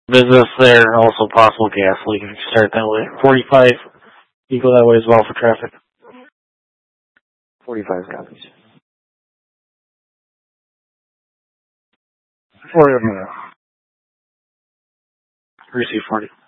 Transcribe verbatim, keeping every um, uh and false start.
business there, also possible gas leak if you start that way. forty-five, you go that way as well for traffic. forty-five copies. forty, receive forty.